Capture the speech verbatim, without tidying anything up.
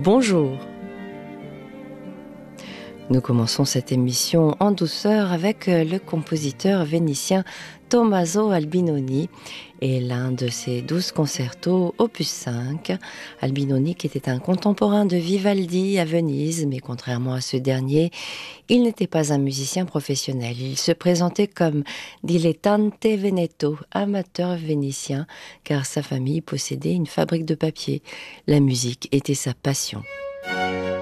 Bonjour. Nous commençons cette émission en douceur avec le compositeur vénitien Tommaso Albinoni et l'un de ses douze concertos, opus cinq. Albinoni qui était un contemporain de Vivaldi à Venise, mais contrairement à ce dernier, il n'était pas un musicien professionnel. Il se présentait comme dilettante veneto, amateur vénitien, car sa famille possédait une fabrique de papier. La musique était sa passion.